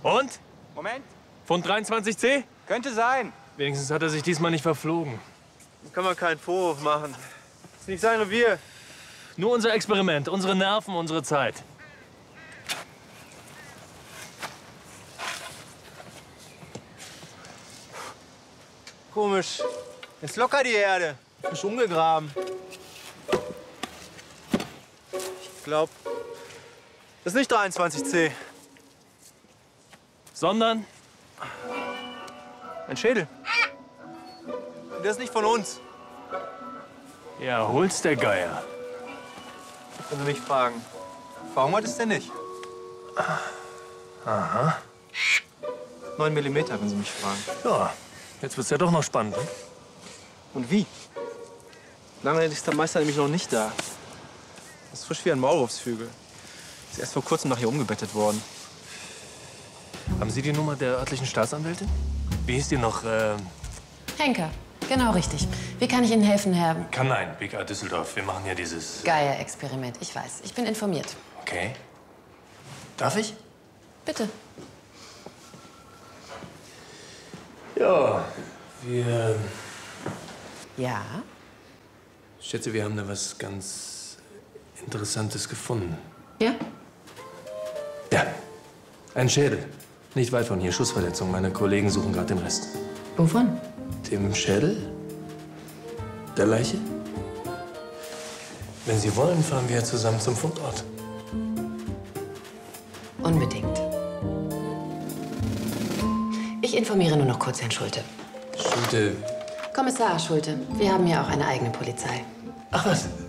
Und? Moment. Pfund 23C? Könnte sein. Wenigstens hat er sich diesmal nicht verflogen. Dann kann man keinen Vorwurf machen. Das ist nicht sein Revier. Nur unser Experiment, unsere Nerven, unsere Zeit. Komisch. Ist locker die Erde. Frisch umgegraben. Ich glaube, das ist nicht 23C. Sondern? Ein Schädel. Der ist nicht von uns. Ja, hol's der Geier. Wenn Sie mich fragen. Warum hat es denn nicht? Aha. 9 mm, wenn Sie mich fragen. Ja, jetzt wird's ja doch noch spannend. Ne? Und wie? Lange ist der Meister nämlich noch nicht da. Das ist frisch wie ein Maulwurfshügel. Ist erst vor kurzem nach hier umgebettet worden. Haben Sie die Nummer der örtlichen Staatsanwältin? Wie hieß die noch? Henker, genau richtig. Wie kann ich Ihnen helfen, Herr Kann nein, BK Düsseldorf. Wir machen ja dieses... Geier-Experiment? Ich weiß, ich bin informiert. Okay. Darf ich? Bitte. Ja, wir... Ja? Ich schätze, wir haben da was ganz Interessantes gefunden. Ja? Ja, ein Schädel. Nicht weit von hier, Schussverletzung. Meine Kollegen suchen gerade den Rest. Wovon? Dem Schädel? Der Leiche? Wenn Sie wollen, fahren wir zusammen zum Fundort. Unbedingt. Ich informiere nur noch kurz Herrn Schulte. Schulte. Kommissar Schulte, wir haben ja auch eine eigene Polizei. Ach was,